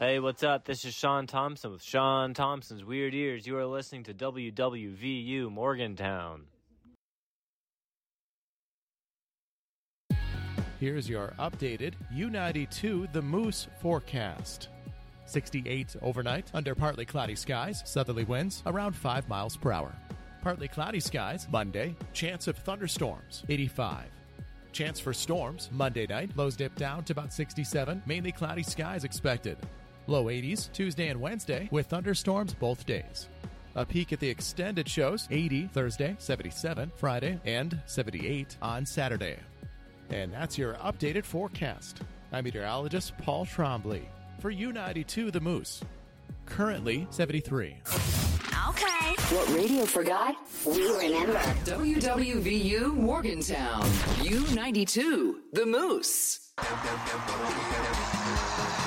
Hey, what's up? This is Sean Thompson with Sean Thompson's Weird Ears. You are listening to WWVU Morgantown. Here's your updated U92 The Moose forecast. 68 overnight under partly cloudy skies, southerly winds around 5 miles per hour. Partly cloudy skies Monday, chance of thunderstorms 85. Chance for storms Monday night, lows dip down to about 67, mainly cloudy skies expected. Low 80s Tuesday and Wednesday with thunderstorms both days. A peek at the extended shows 80 Thursday, 77 Friday, and 78 on Saturday. And that's your updated forecast. I'm meteorologist Paul Trombley for U92 The Moose. Currently 73. Okay. What radio forgot, we remember. WWVU Morgantown. U92 The Moose.